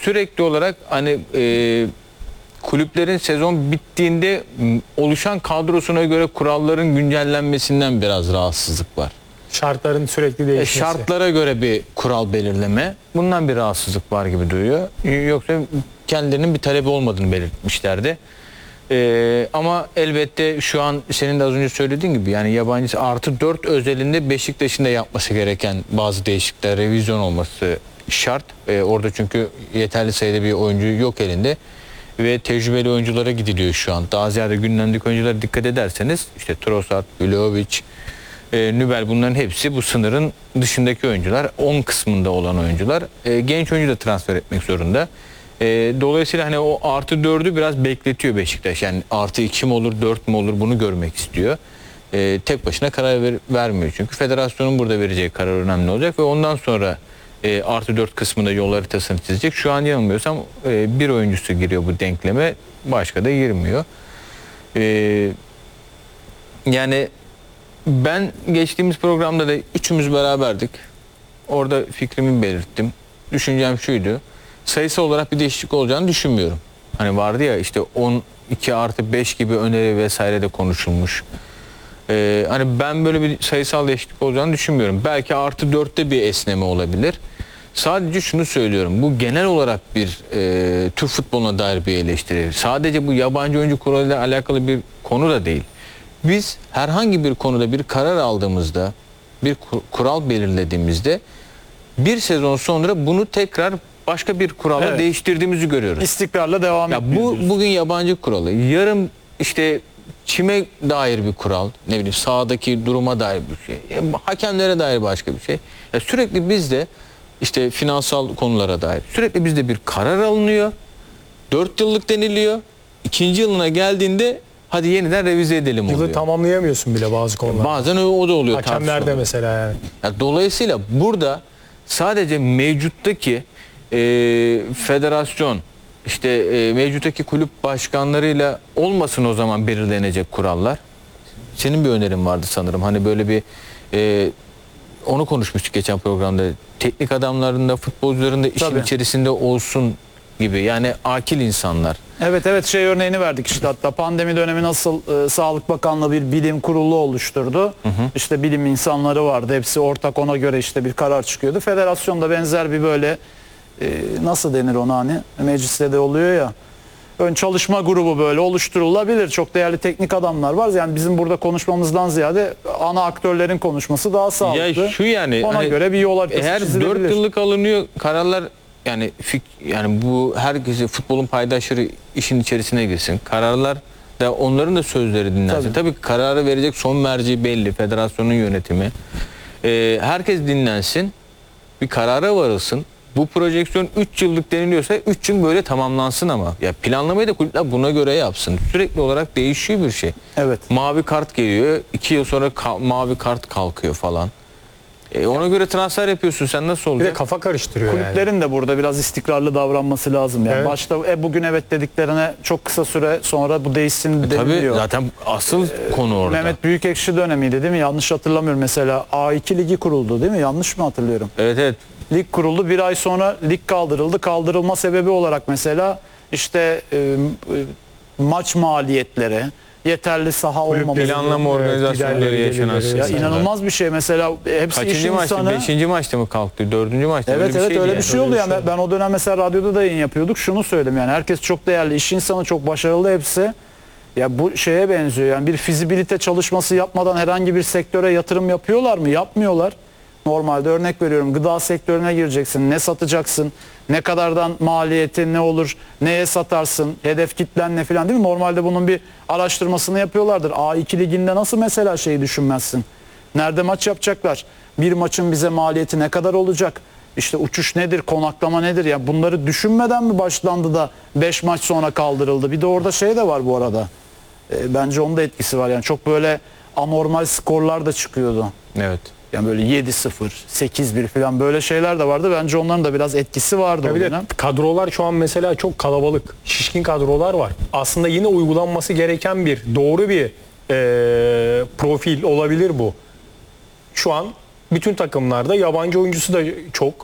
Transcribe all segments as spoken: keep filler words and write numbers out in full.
sürekli olarak hani e, kulüplerin sezon bittiğinde oluşan kadrosuna göre kuralların güncellenmesinden biraz rahatsızlık var. Şartların sürekli E, değişmesi. şartlara göre bir kural belirleme. Bundan bir rahatsızlık var gibi duyuyor. Yoksa kendilerinin bir talebi olmadığını belirtmişlerdi. Ee, ama elbette şu an senin de az önce söylediğin gibi yani yabancı artı dört özelinde Beşiktaş'ın da yapması gereken bazı değişiklikler, revizyon olması şart. Ee, orada çünkü yeterli sayıda bir oyuncu yok elinde ve tecrübeli oyunculara gidiliyor şu an. Daha ziyade gündemdeki oyunculara dikkat ederseniz işte Trossard, Vlahovic, e, Nübel, bunların hepsi bu sınırın dışındaki oyuncular. on kısmında olan oyuncular. E, genç oyuncu da transfer etmek zorunda. E, dolayısıyla hani o artı dördü biraz bekletiyor Beşiktaş. Yani artı iki mi olur, dört mü olur, bunu görmek istiyor. E, tek başına karar ver, vermiyor çünkü. Federasyonun burada vereceği karar önemli olacak ve ondan sonra e, artı dört kısmında yol haritasını çizecek. Şu an yanılmıyorsam e, bir oyuncusu giriyor bu denkleme, başka da girmiyor. E, yani ben geçtiğimiz programda da üçümüz beraberdik. Orada fikrimi belirttim. Düşüncem şuydu: sayısal olarak bir değişiklik olacağını düşünmüyorum. Hani vardı ya işte on iki artı beş gibi öneri vesaire de konuşulmuş. Ee, hani ben böyle bir sayısal değişiklik olacağını düşünmüyorum. Belki artı dörtte bir esneme olabilir. Sadece şunu söylüyorum: bu genel olarak bir e, Türk futboluna dair bir eleştiri. Sadece bu yabancı oyuncu kuralıyla alakalı bir konu da değil. Biz herhangi bir konuda bir karar aldığımızda, bir kural belirlediğimizde bir sezon sonra bunu tekrar başka bir kurala Evet. değiştirdiğimizi görüyoruz. İstikrarla devam Ya etmiyor bu diyorsun. bugün yabancı kuralı, yarın işte çime dair bir kural, ne bileyim sahadaki duruma dair bir şey, ya hakemlere dair başka bir şey. Ya sürekli bizde işte finansal konulara dair sürekli bizde bir karar alınıyor. Dört yıllık deniliyor. İkinci yılına geldiğinde hadi yeniden revize edelim oluyor. Yılı tamamlayamıyorsun bile bazı konularda. Bazen o, o da oluyor. Hakemlerde mesela yani. Ya dolayısıyla burada sadece mevcuttaki e, federasyon, işte e, mevcuttaki kulüp başkanlarıyla olmasın o zaman belirlenecek kurallar. Senin bir önerin vardı sanırım. Hani böyle bir e, onu konuşmuştuk geçen programda. Teknik adamların da futbolcuların da işin Tabii. içerisinde olsun gibi. Yani akil insanlar. Evet evet şey örneğini verdik işte, hatta pandemi dönemi nasıl e, Sağlık Bakanlığı bir bilim kurulu oluşturdu. Hı hı. İşte bilim insanları vardı, hepsi ortak, ona göre işte bir karar çıkıyordu. Federasyon da benzer bir böyle e, nasıl denir ona, hani mecliste de oluyor ya, ön çalışma grubu böyle oluşturulabilir. Çok değerli teknik adamlar var. Yani bizim burada konuşmamızdan ziyade ana aktörlerin konuşması daha sağlıklı. Ya şu yani ona hani, göre bir yol haritası eğer çizilebilir. dört yıllık alınıyor kararlar, yani fik, yani bu herkesi, futbolun paydaşları işin içerisine girsin. Kararlar da onların da sözleri dinlensin. Tabii, Tabii kararı verecek son merci belli, federasyonun yönetimi. Ee, herkes dinlensin. Bir karara varılsın. Bu projeksiyon üç yıllık deniliyorsa üç yıl böyle tamamlansın ama. Ya planlamayı da kulüpler buna göre yapsın. Sürekli olarak değişiyor bir şey. Evet. Mavi kart geliyor. iki yıl sonra ka- mavi kart kalkıyor falan. E ona göre transfer yapıyorsun, sen nasıl Bir olacak? de kafa karıştırıyor Kulüplerin yani. de burada biraz istikrarlı davranması lazım. Yani Evet. başta e, bugün evet dediklerine çok kısa süre sonra bu değişsin E tabii deniliyor. zaten asıl konu orada. Mehmet Büyükekşi dönemiydi değil mi? Yanlış hatırlamıyorum. Mesela A iki ligi kuruldu değil mi? Yanlış mı hatırlıyorum? Evet evet. Lig kuruldu. Bir ay sonra lig kaldırıldı. Kaldırılma sebebi olarak mesela işte e, e, maç maliyetleri, yeterli saha Kulüp olmaması. Planlama organizasyonları giderleri, yaşanan gelirleri. Ya sıkıntılar. inanılmaz bir şey. Mesela hepsi iş Kaçıncı maçtı? insanı. Beşinci maçta mı kalktı? Dördüncü maçta? Evet öyle bir evet şeydi öyle yani. bir şey oldu Öyle bir yani. şey oldu. Ben o dönem mesela radyoda da yayın yapıyorduk. Şunu söyledim yani, herkes çok değerli, iş insanı, çok başarılı hepsi. Ya bu şeye benziyor yani, bir fizibilite çalışması yapmadan herhangi bir sektöre yatırım yapıyorlar mı? Yapmıyorlar. Normalde örnek veriyorum, gıda sektörüne gireceksin. Ne satacaksın? Ne kadardan maliyetin ne olur? Neye satarsın? Hedef kitlen ne falan, değil mi? Normalde bunun bir araştırmasını yapıyorlardır. A iki liginde nasıl mesela şeyi düşünmezsin? Nerede maç yapacaklar? Bir maçın bize maliyeti ne kadar olacak? İşte uçuş nedir, konaklama nedir? Ya bunları düşünmeden mi başlandı da beş maç sonra kaldırıldı? Bir de orada şey de var bu arada. E, bence onun da etkisi var. Yani çok böyle anormal skorlar da çıkıyordu. Evet. Yani böyle yedi sıfır, sekiz bir falan böyle şeyler de vardı. Bence onların da biraz etkisi vardı o Bir de dönem. kadrolar şu an mesela çok kalabalık. Şişkin kadrolar var. Aslında yine uygulanması gereken bir doğru bir e, profil olabilir bu. Şu an bütün takımlarda yabancı oyuncusu da çok.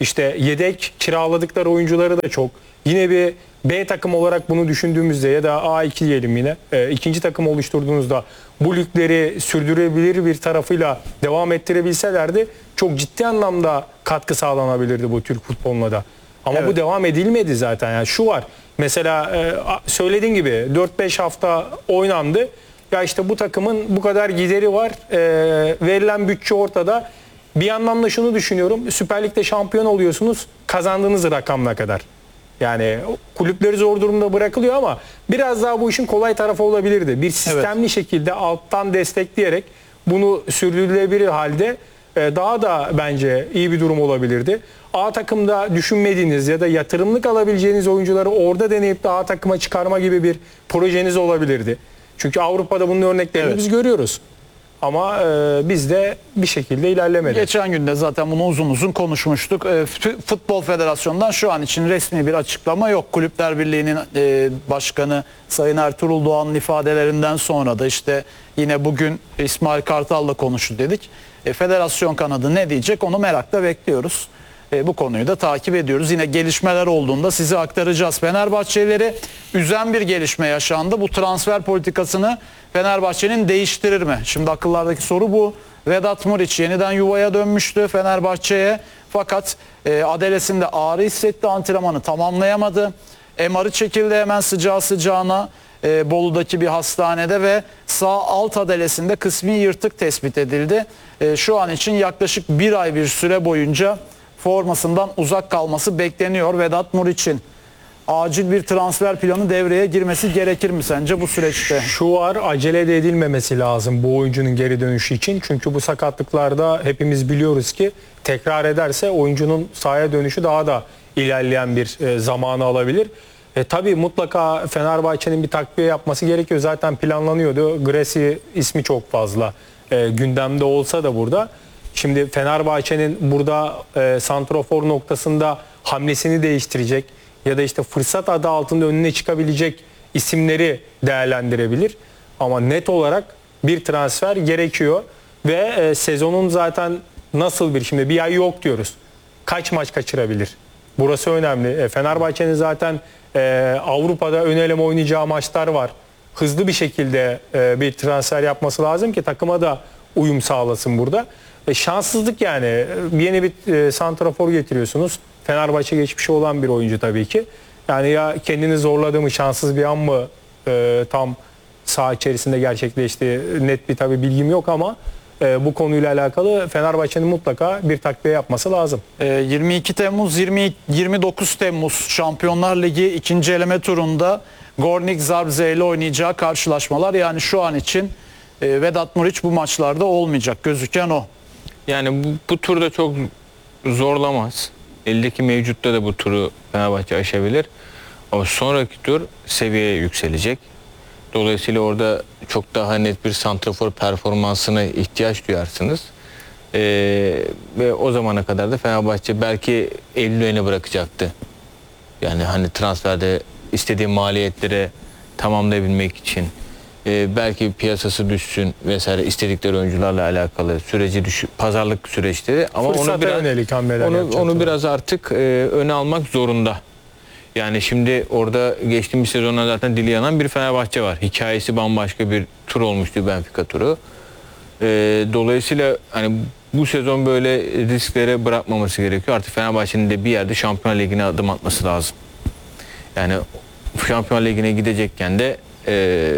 İşte yedek kiraladıkları oyuncuları da çok. Yine bir B takım olarak bunu düşündüğümüzde ya da A iki diyelim yine e, ikinci takım oluşturduğunuzda bu ligleri sürdürebilir bir tarafıyla devam ettirebilselerdi çok ciddi anlamda katkı sağlanabilirdi bu Türk futboluna da. Ama Evet. bu devam edilmedi zaten. Yani şu var. Mesela e, söylediğin gibi dört beş hafta oynandı. Ya işte bu takımın bu kadar gideri var. E, verilen bütçe ortada. Bir yandan da şunu düşünüyorum. Süper Lig'de şampiyon oluyorsunuz. Kazandığınız rakam ne kadar? Yani kulüpleri zor durumda bırakılıyor ama biraz daha bu işin kolay tarafı olabilirdi. Bir sistemli şekilde alttan destekleyerek bunu sürdürülebilir halde e, daha da bence iyi bir durum olabilirdi. A takımda düşünmediğiniz ya da yatırımlık alabileceğiniz oyuncuları orada deneyip de A takıma çıkarma gibi bir projeniz olabilirdi. Çünkü Avrupa'da bunun örneklerini Evet. biz görüyoruz. Ama e, bizde bir şekilde ilerlemedi. Geçen günde zaten bunu uzun uzun konuşmuştuk. E, Futbol Federasyonu'ndan şu an için resmi bir açıklama yok. Kulüpler Birliği'nin e, başkanı Sayın Ertuğrul Doğan'ın ifadelerinden sonra da işte yine bugün İsmail Kartal'la konuştu dedik. E, federasyon kanadı ne diyecek onu merakla bekliyoruz. E, bu konuyu da takip ediyoruz. Yine gelişmeler olduğunda size aktaracağız. Fenerbahçelileri üzen bir gelişme yaşandı. Bu transfer politikasını Fenerbahçe'nin değiştirir mi? Şimdi akıllardaki soru bu. Vedat Muriç yeniden yuvaya dönmüştü Fenerbahçe'ye. Fakat e, adalesinde ağrı hissetti, antrenmanı tamamlayamadı. M R'ı çekildi hemen sıcağı sıcağına e, Bolu'daki bir hastanede ve sağ alt adalesinde kısmi yırtık tespit edildi. E, şu an için yaklaşık bir ay bir süre boyunca formasından uzak kalması bekleniyor Vedat Muriç'in. Acil bir transfer planı devreye girmesi gerekir mi sence bu süreçte? Şu var, acele de edilmemesi lazım bu oyuncunun geri dönüşü için. Çünkü bu sakatlıklarda hepimiz biliyoruz ki tekrar ederse oyuncunun sahaya dönüşü daha da ilerleyen bir e, zamanı alabilir. E, tabii mutlaka Fenerbahçe'nin bir takviye yapması gerekiyor. Zaten planlanıyordu. Gresi ismi çok fazla e, gündemde olsa da burada. Şimdi Fenerbahçe'nin burada e, santrofor noktasında hamlesini değiştirecek ya da işte fırsat adı altında önüne çıkabilecek isimleri değerlendirebilir. Ama net olarak bir transfer gerekiyor ve e, sezonun zaten nasıl bir, şimdi bir ay yok diyoruz. Kaç maç kaçırabilir? Burası önemli. E, Fenerbahçe'nin zaten e, Avrupa'da ön eleme oynayacağı maçlar var. Hızlı bir şekilde e, bir transfer yapması lazım ki takıma da uyum sağlasın burada. E, şanssızlık yani. E, Yeni bir e, santrafor getiriyorsunuz. Fenerbahçe geçmişi olan bir oyuncu tabii ki. Yani ya kendini zorladığı mı, şanssız bir an mı e, tam saha içerisinde gerçekleşti, net bir tabii bilgim yok ama e, bu konuyla alakalı Fenerbahçe'nin mutlaka bir takviye yapması lazım. Ee, yirmi iki Temmuz yirmi, yirmi dokuz Temmuz Şampiyonlar Ligi ikinci eleme turunda Gornik Zabrze ile oynayacağı karşılaşmalar, yani şu an için e, Vedat Muriç bu maçlarda olmayacak, gözüken o. Yani bu, bu turda çok zorlamaz. Eldeki mevcutta da bu turu Fenerbahçe aşabilir. Ama sonraki tur seviyeye yükselecek. Dolayısıyla orada çok daha net bir santrafor performansına ihtiyaç duyarsınız. Ee, ve o zamana kadar da Fenerbahçe belki Eylül ayına bırakacaktı. Yani hani transferde istediği maliyetlere tamamlayabilmek için. Ee, belki piyasası düşsün vesaire, istedikleri oyuncularla alakalı süreci düş pazarlık süreçleri, ama Fırsata onu biraz yönelik hamleler onu, yapacak onu tabii. biraz artık e, öne almak zorunda. Yani şimdi orada geçtiğimiz sezonda zaten dili yanan bir Fenerbahçe var. Hikayesi bambaşka bir tur olmuştu, Benfica turu. Ee, dolayısıyla hani bu sezon böyle risklere bırakmaması gerekiyor. Artık Fenerbahçe'nin de bir yerde Şampiyonlar Ligi'ne adım atması lazım. Yani Şampiyonlar Ligi'ne gidecekken de e,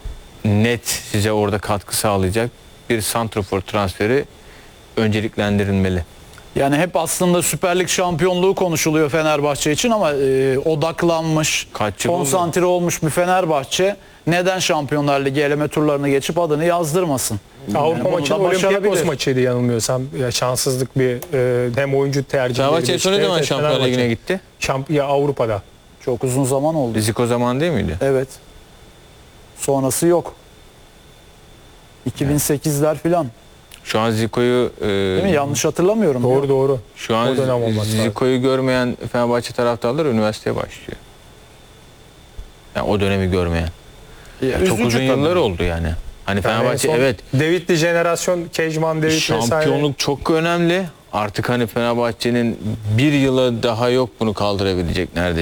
net size orada katkı sağlayacak bir santrafor transferi önceliklendirilmeli. Yani hep aslında Süper Lig şampiyonluğu konuşuluyor Fenerbahçe için ama e, odaklanmış, Kaç yıl konsantre olmuş bir Fenerbahçe neden Şampiyonlar Ligi eleme turlarını geçip adını yazdırmasın? Avrupa bunu maçı da Olympiakos başarabilir. maçıydı yanılmıyorsam. Ya şanssızlık bir e, hem oyuncu tercihleri. Fenerbahçe son ne işte. zaman Evet, Şampiyonlar Fenerbahçe. Ligi'ne gitti? Şamp ya Avrupa'da. Çok uzun zaman oldu. Riziko zaman değil miydi? Evet. Sonrası yok. iki bin sekizler filan. Şu an Zico'yu e, Değil mi? Yanlış hatırlamıyorum. Doğru doğru. şu an O dönem olması lazım. Zico'yu görmeyen Fenerbahçe taraftarları üniversiteye başlıyor. Yani o dönemi görmeyen. Ya, Yani çok üzücü uzun tabii. yıllar oldu yani. Hani Yani Fenerbahçe en son evet David'li jenerasyon, Kejman, David vesaire. şampiyonluk çok önemli artık hani Fenerbahçe'nin bir yıla daha yok bunu kaldırabilecek neredeyse.